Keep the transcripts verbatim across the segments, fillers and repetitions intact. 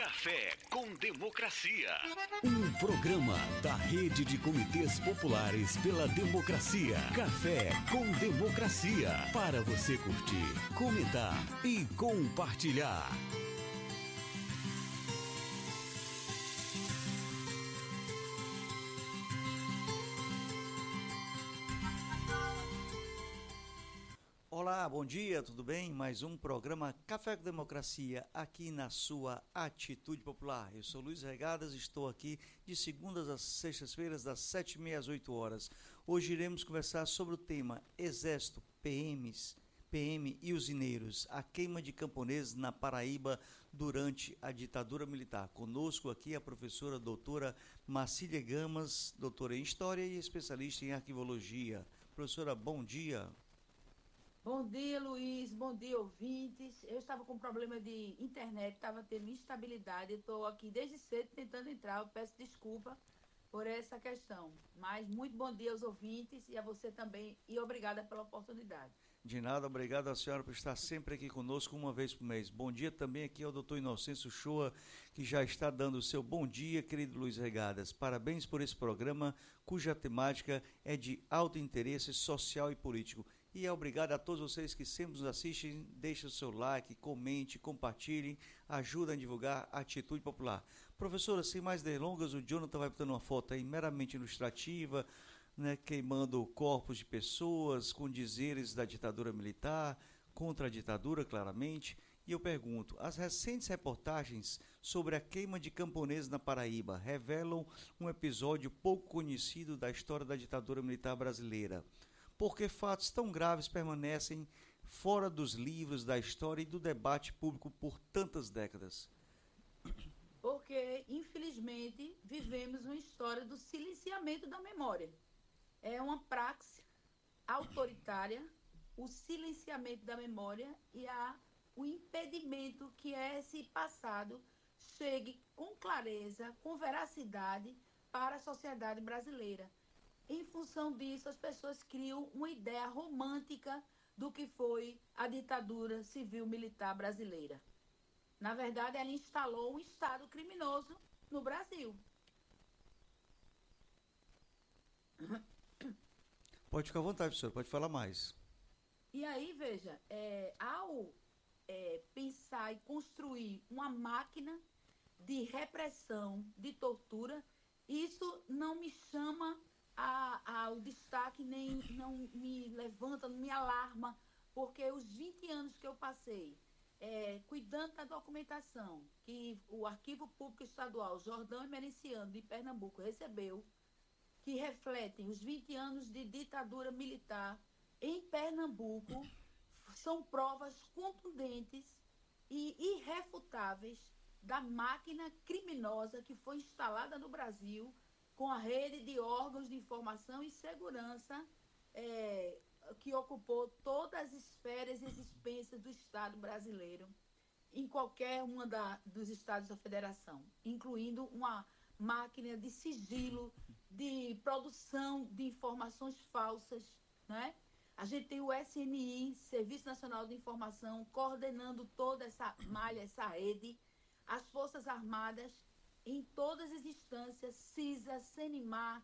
Café com Democracia. Um programa da Rede de Comitês Populares pela Democracia. Café com Democracia. Para você curtir, comentar e compartilhar. Olá, bom dia, tudo bem? Mais um programa Café com Democracia aqui na sua Atitude Popular. Eu sou Luiz Regadas, estou aqui de segundas às sextas-feiras, das sete e meia às oito horas. Hoje iremos conversar sobre o tema Exército, P Ms, P M e usineiros, a queima de camponeses na Paraíba durante a ditadura militar. Conosco aqui a professora doutora Marcília Gamas, doutora em História e especialista em Arquivologia. Professora, bom dia. Bom dia, Luiz. Bom dia, ouvintes. Eu estava com problema de internet, estava tendo instabilidade. Eu estou aqui desde cedo tentando entrar. Eu peço desculpa por essa questão. Mas muito bom dia aos ouvintes e a você também. E obrigada pela oportunidade. De nada, obrigado à senhora por estar sempre aqui conosco uma vez por mês. Bom dia também aqui ao doutor Inocêncio Shoa, que já está dando o seu bom dia, querido Luiz Regadas. Parabéns por esse programa, cuja temática é de alto interesse social e político. E obrigado a todos vocês que sempre nos assistem, deixem o seu like, comente, compartilhem, ajudem a divulgar a Atitude Popular. Professora, sem mais delongas, o Jonathan vai botando uma foto aí meramente ilustrativa, né, queimando corpos de pessoas com dizeres da ditadura militar, contra a ditadura, claramente. E eu pergunto, as recentes reportagens sobre a queima de camponeses na Paraíba revelam um episódio pouco conhecido da história da ditadura militar brasileira. Por que fatos tão graves permanecem fora dos livros da história e do debate público por tantas décadas? Porque, infelizmente, vivemos uma história do silenciamento da memória. É uma praxe autoritária, o silenciamento da memória e a, o impedimento que esse passado chegue com clareza, com veracidade para a sociedade brasileira. Em função disso, as pessoas criam uma ideia romântica do que foi a ditadura civil-militar brasileira. Na verdade, ela instalou um Estado criminoso no Brasil. Pode ficar à vontade, professor, pode falar mais. E aí, veja, é, ao é, pensar e construir uma máquina de repressão, de tortura, isso não me chama ao destaque, nem não me levanta, não me alarma, porque os vinte anos que eu passei é, cuidando da documentação que o Arquivo Público Estadual Jordão e Mericiano de Pernambuco recebeu, que refletem os vinte anos de ditadura militar em Pernambuco, são provas contundentes e irrefutáveis da máquina criminosa que foi instalada no Brasil com a rede de órgãos de informação e segurança é, que ocupou todas as esferas e expensas do Estado brasileiro, em qualquer uma da, dos estados da federação, incluindo uma máquina de sigilo, de produção de informações falsas, né? A gente tem o S N I, Serviço Nacional de Informação, coordenando toda essa malha, essa rede, as Forças Armadas, em todas as instâncias, CISA, CENIMAR,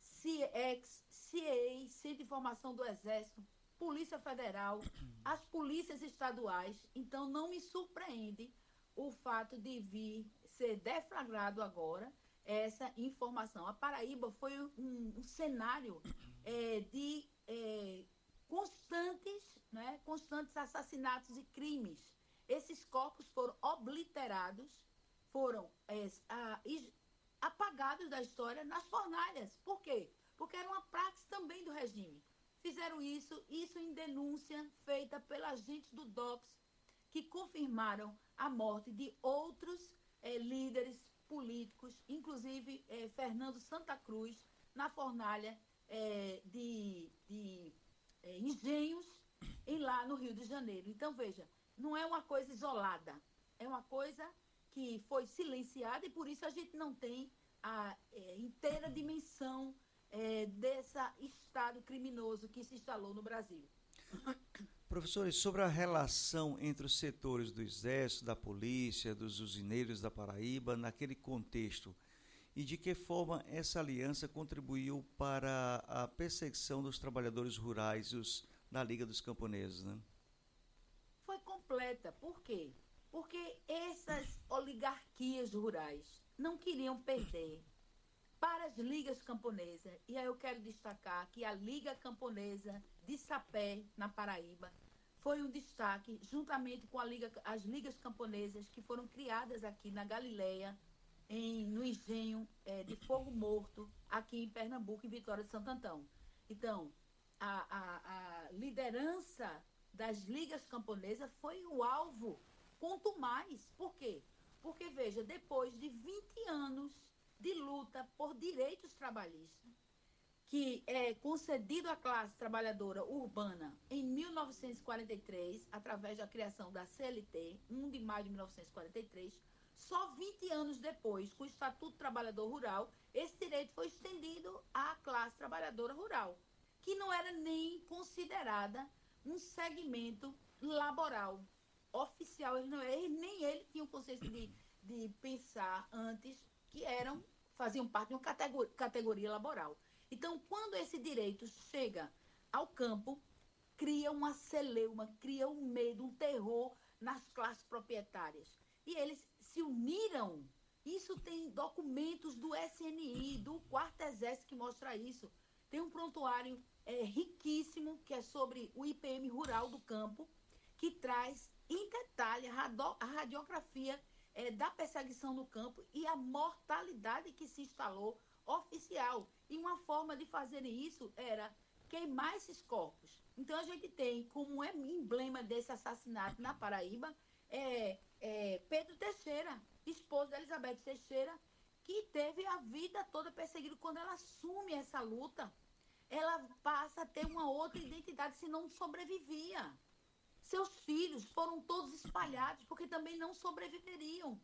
CIEX, C I E, Centro de Informação do Exército, Polícia Federal, as polícias estaduais. Então, não me surpreende o fato de vir ser deflagrado agora essa informação. A Paraíba foi um, um cenário é, de é, constantes, né, constantes assassinatos e crimes. Esses corpos foram obliterados, foram é, a, apagados da história nas fornalhas. Por quê? Porque era uma prática também do regime. Fizeram isso, isso em denúncia feita pela agentes do DOPS, que confirmaram a morte de outros é, líderes políticos, inclusive é, Fernando Santa Cruz, na fornalha é, de, de é, Engenhos, em, lá no Rio de Janeiro. Então, veja, não é uma coisa isolada, é uma coisa que foi silenciada e por isso a gente não tem a é, inteira dimensão é, desse Estado criminoso que se instalou no Brasil. Professores, sobre a relação entre os setores do Exército, da Polícia, dos usineiros da Paraíba, naquele contexto, e de que forma essa aliança contribuiu para a perseguição dos trabalhadores rurais os, da Liga dos Camponeses, né? Foi completa. Por quê? Porque essas oligarquias rurais não queriam perder para as ligas camponesas. E aí eu quero destacar que a Liga Camponesa de Sapé, na Paraíba, foi um destaque, juntamente com a Liga, as ligas camponesas que foram criadas aqui na Galileia, em, no engenho é, de Fogo Morto, aqui em Pernambuco, em Vitória de Santo Antão. Então, a, a, a liderança das ligas camponesas foi o alvo, quanto mais. Por quê? Porque, veja, depois de vinte anos de luta por direitos trabalhistas, que é concedido à classe trabalhadora urbana em mil novecentos e quarenta e três, através da criação da C L T, primeiro de maio de mil novecentos e quarenta e três, só vinte anos depois, com o Estatuto do Trabalhador Rural, esse direito foi estendido à classe trabalhadora rural, que não era nem considerada um segmento laboral oficial. Ele não, ele, nem ele tinha o conceito de, de pensar antes que eram, faziam parte de uma categoria, categoria laboral. Então, quando esse direito chega ao campo, cria uma celeuma, cria um medo, um terror nas classes proprietárias. E eles se uniram. Isso tem documentos do S N I, do quarto Exército, que mostra isso. Tem um prontuário é, riquíssimo, que é sobre o I P M rural do campo, que traz em detalhe a, rado, a radiografia é, da perseguição no campo e a mortalidade que se instalou oficial. E uma forma de fazer isso era queimar esses corpos. Então, a gente tem como é emblema desse assassinato na Paraíba é, é, Pedro Teixeira, esposo de Elizabeth Teixeira, que teve a vida toda perseguida. Quando ela assume essa luta, ela passa a ter uma outra identidade, se não sobrevivia. Seus filhos foram todos espalhados, porque também não sobreviveriam.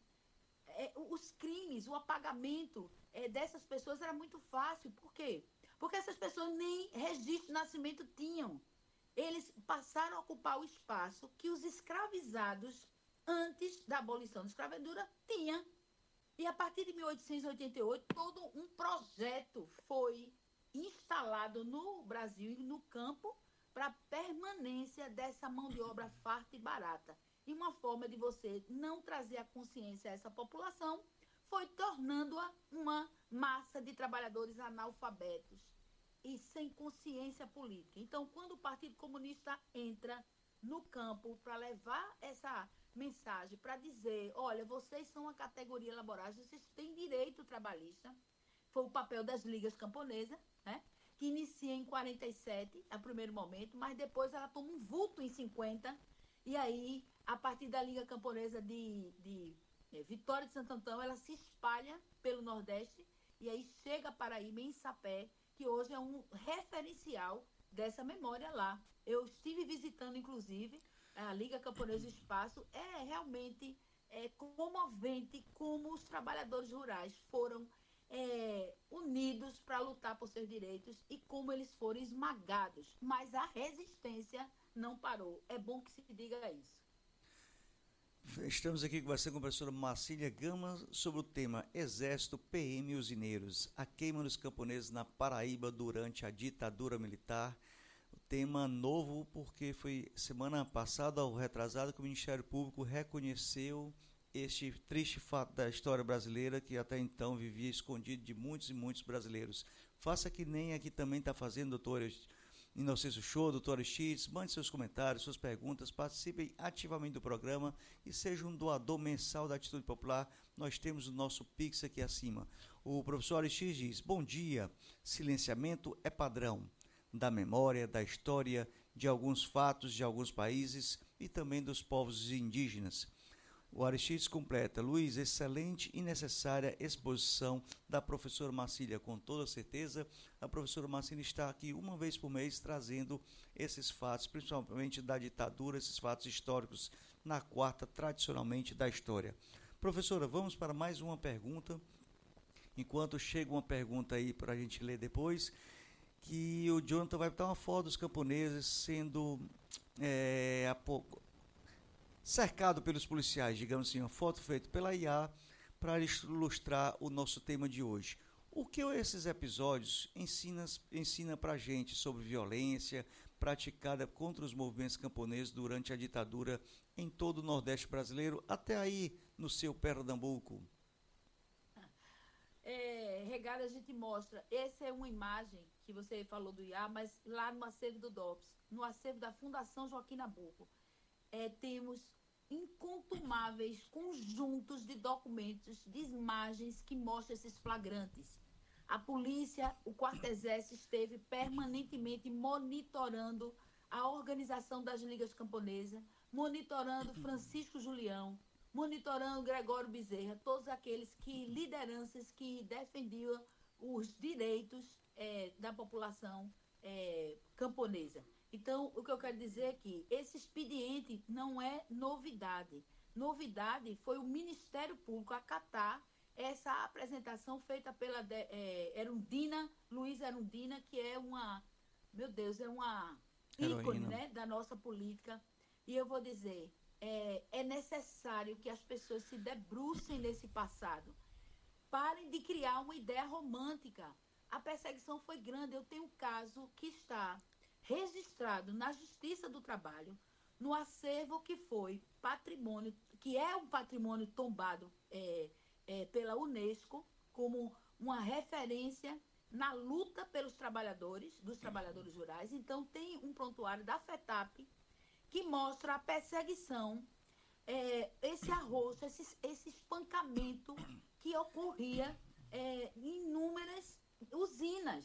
É, os crimes, o apagamento é, dessas pessoas era muito fácil. Por quê? Porque essas pessoas nem registro de nascimento tinham. Eles passaram a ocupar o espaço que os escravizados, antes da abolição da escravatura, tinham. E a partir de mil oitocentos e oitenta e oito, todo um projeto foi instalado no Brasil e no campo para a permanência dessa mão de obra farta e barata. E uma forma de você não trazer a consciência a essa população foi tornando-a uma massa de trabalhadores analfabetos e sem consciência política. Então, quando o Partido Comunista entra no campo para levar essa mensagem, para dizer, olha, vocês são uma categoria laboral, vocês têm direito trabalhista, foi o papel das ligas camponesas, né? Que inicia em quarenta e sete, a primeiro momento, mas depois ela toma um vulto em cinquenta, e aí, a partir da Liga Camponesa de, de é, Vitória de Santo Antão, ela se espalha pelo Nordeste, e aí chega a Paraíba, em Sapé, que hoje é um referencial dessa memória lá. Eu estive visitando, inclusive, a Liga Camponesa do Espaço. É realmente é, comovente como os trabalhadores rurais foram é, unidos para lutar por seus direitos e como eles foram esmagados. Mas a resistência não parou. É bom que se diga isso. Estamos aqui conversando com a professora Marcília Gama sobre o tema Exército, P M e Usineiros, a queima dos camponeses na Paraíba durante a ditadura militar. O tema novo porque foi semana passada ou retrasada que o Ministério Público reconheceu este triste fato da história brasileira que até então vivia escondido de muitos e muitos brasileiros. Faça que nem aqui também está fazendo, doutor Inocêncio Shoa, doutor Aristides, mande seus comentários, suas perguntas, participem ativamente do programa e seja um doador mensal da Atitude Popular. Nós temos o nosso Pix aqui acima. O professor Aristides diz, bom dia, silenciamento é padrão da memória, da história, de alguns fatos de alguns países e também dos povos indígenas. O Aristides completa, Luiz, excelente e necessária exposição da professora Marcília, com toda certeza. A professora Marcília está aqui uma vez por mês trazendo esses fatos, principalmente da ditadura, esses fatos históricos, na quarta, tradicionalmente, da história. Professora, vamos para mais uma pergunta, enquanto chega uma pergunta aí para a gente ler depois. que o Jonathan vai botar uma foto dos camponeses sendo é, a pouco, cercado pelos policiais, digamos assim, uma foto feita pela I A para ilustrar o nosso tema de hoje. O que esses episódios ensinam ensina para a gente sobre violência praticada contra os movimentos camponeses durante a ditadura em todo o Nordeste brasileiro, até aí no seu Pernambuco? É, Regada, a gente mostra, essa é uma imagem que você falou do I A, mas lá no acervo do DOPS, no acervo da Fundação Joaquim Nabuco, é, temos incontumáveis conjuntos de documentos, de imagens que mostram esses flagrantes. A polícia, o quarto exército esteve permanentemente monitorando a organização das ligas camponesas, monitorando Francisco Julião, monitorando Gregório Bezerra, todos aqueles que lideranças que defendiam os direitos é, da população é, camponesa. Então, o que eu quero dizer é que esse expediente não é novidade. Novidade foi o Ministério Público acatar essa apresentação feita pela é, Erundina, Luiz Erundina, que é uma, meu Deus, é uma ícone, né, da nossa política. E eu vou dizer, é, é necessário que as pessoas se debrucem nesse passado. Parem de criar uma ideia romântica. A perseguição foi grande. Eu tenho um caso que está registrado na Justiça do Trabalho, no acervo que foi patrimônio, que é um patrimônio tombado é, é, pela Unesco, como uma referência na luta pelos trabalhadores, dos trabalhadores rurais. Então, tem um prontuário da FETAP que mostra a perseguição, é, esse arroxo, esse, esse espancamento que ocorria é, em inúmeras usinas.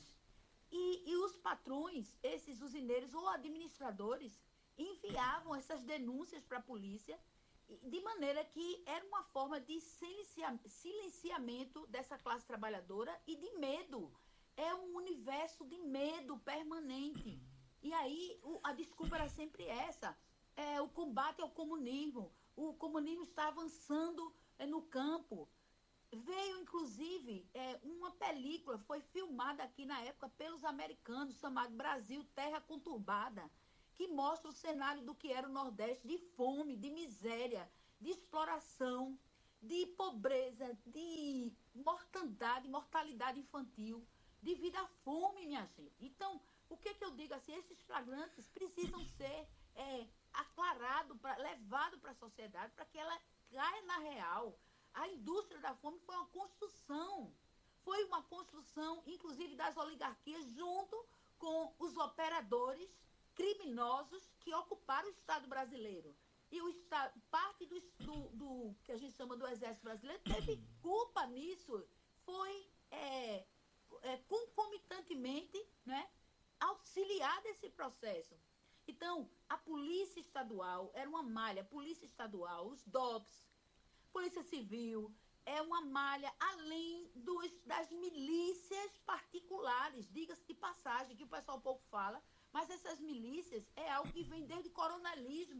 E, e os patrões, esses usineiros ou administradores, enviavam essas denúncias para a polícia, de maneira que era uma forma de silencia, silenciamento dessa classe trabalhadora e de medo. É um universo de medo permanente. E aí o, a desculpa era sempre essa, é, o combate ao comunismo. O comunismo está avançando é, no campo. Veio, inclusive, é, uma película, foi filmada aqui na época pelos americanos, chamada Brasil, Terra Conturbada, que mostra o cenário do que era o Nordeste, de fome, de miséria, de exploração, de pobreza, de mortandade, mortalidade infantil, devido à fome, minha gente. Então, o que, que eu digo assim, esses flagrantes precisam ser é, aclarados, levados para a sociedade, para que ela caia na real. A indústria da fome foi uma construção, foi uma construção, inclusive, das oligarquias, junto com os operadores criminosos que ocuparam o Estado brasileiro. E o Estado, parte do, do, do que a gente chama do Exército Brasileiro, teve culpa nisso, foi é, é, concomitantemente, né, auxiliar desse processo. Então, a Polícia Estadual era uma malha, a Polícia Estadual, os DOPS, Polícia Civil, é uma malha além dos, das milícias particulares, diga-se de passagem, que o pessoal pouco fala, mas essas milícias é algo que vem desde o coronelismo.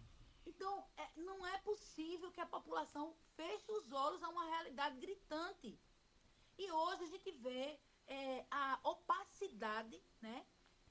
Então, é, não é possível que a população feche os olhos a uma realidade gritante. E hoje a gente vê é, a opacidade, né,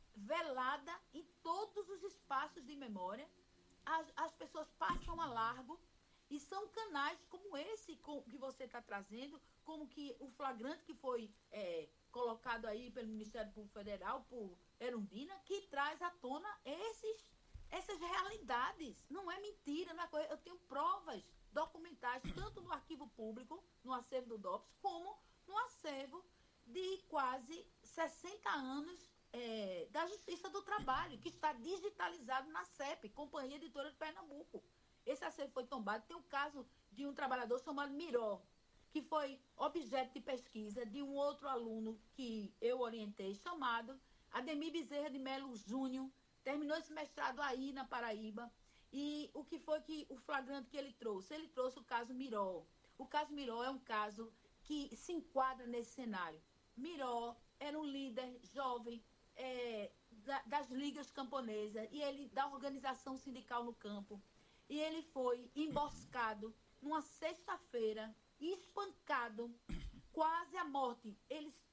velada em todos os espaços de memória. As, as pessoas passam a largo. E são canais como esse que você está trazendo, como que o flagrante que foi é, colocado aí pelo Ministério Público Federal, por Erundina, que traz à tona esses, essas realidades. Não é mentira, não é coisa. Eu tenho provas documentais, tanto no arquivo público, no acervo do DOPS, como no acervo de quase sessenta anos é, da Justiça do Trabalho, que está digitalizado na C E P, Companhia Editora de Pernambuco. Esse acervo foi tombado. Tem o caso de um trabalhador chamado Miró, que foi objeto de pesquisa de um outro aluno que eu orientei, chamado Ademir Bezerra de Melo Júnior. Terminou esse mestrado aí na Paraíba. E o que foi que o flagrante que ele trouxe? Ele trouxe o caso Miró. O caso Miró é um caso que se enquadra nesse cenário. Miró era um líder jovem é, da, das ligas camponesas e ele da organização sindical no campo. E ele foi emboscado numa sexta-feira, espancado, quase à morte. Ele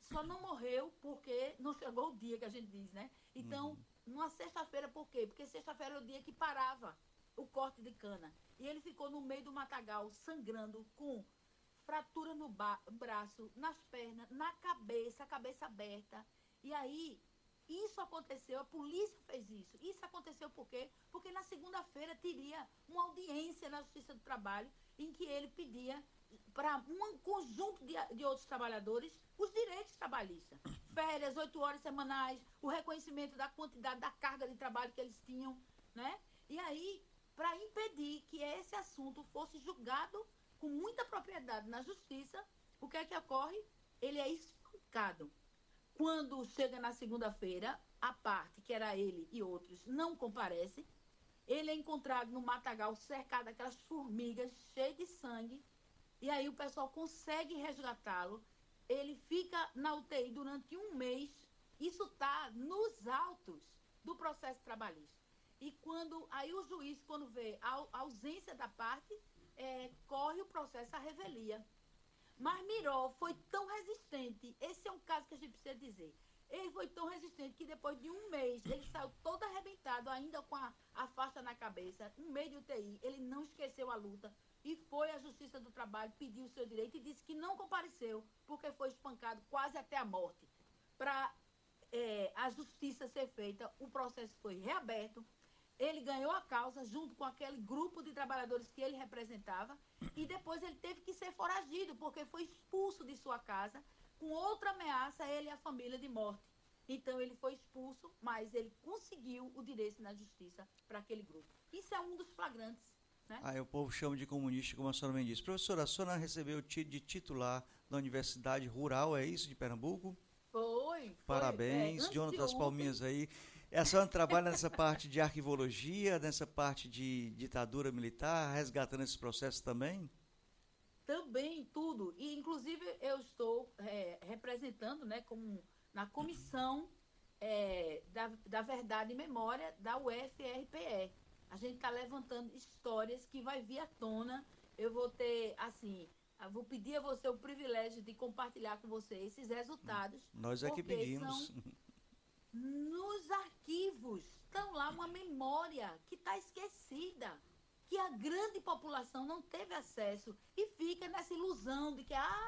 só não morreu porque não chegou o dia que a gente diz, né? Então, uhum. numa sexta-feira, por quê? Porque sexta-feira é o dia que parava o corte de cana. E ele ficou no meio do matagal, sangrando, com fratura no ba- braço, nas pernas, na cabeça, a cabeça aberta. E aí, isso aconteceu, a polícia fez isso. Isso aconteceu por quê? Porque na segunda-feira teria uma audiência na Justiça do Trabalho em que ele pedia para um conjunto de, de outros trabalhadores os direitos trabalhistas. Férias, oito horas semanais, o reconhecimento da quantidade da carga de trabalho que eles tinham, né? E aí, para impedir que esse assunto fosse julgado com muita propriedade na Justiça, o que é que ocorre? Ele é espancado. Quando chega na segunda-feira, a parte, que era ele e outros, não comparece. Ele é encontrado no matagal cercado daquelas formigas cheias de sangue. E aí o pessoal consegue resgatá-lo. Ele fica na U T I durante um mês. Isso está nos autos do processo trabalhista. E quando aí o juiz, quando vê a, a ausência da parte, é, corre o processo à revelia. Mas Miró foi tão resistente, esse é um caso que a gente precisa dizer, ele foi tão resistente que depois de um mês, ele saiu todo arrebentado, ainda com a, a faixa na cabeça, um mês de U T I, ele não esqueceu a luta e foi à Justiça do Trabalho, pediu o seu direito e disse que não compareceu, porque foi espancado quase até a morte. Para é, a justiça ser feita, o processo foi reaberto. Ele ganhou a causa junto com aquele grupo de trabalhadores que ele representava e depois ele teve que ser foragido porque foi expulso de sua casa com outra ameaça, ele e a família, de morte. Então ele foi expulso, mas ele conseguiu o direito na justiça para aquele grupo. Isso é um dos flagrantes, né? Ah, o povo chama de comunista, como a senhora bem disse. Professora, a senhora recebeu o título de titular da Universidade Rural, é isso, de Pernambuco? Foi. foi Parabéns, é, Jonathan, as palminhas aí. A senhora trabalha nessa parte de arquivologia, nessa parte de ditadura militar, resgatando esse processo também? Também, tudo. E, inclusive, eu estou é, representando, né, como na comissão é, da, da Verdade e Memória da U F R P E. A gente está levantando histórias que vai vir à tona. Eu vou ter, assim, eu vou pedir a você o privilégio de compartilhar com você esses resultados. Nós é que pedimos. São, nos arquivos estão lá uma memória que está esquecida, que a grande população não teve acesso e fica nessa ilusão de que, ah,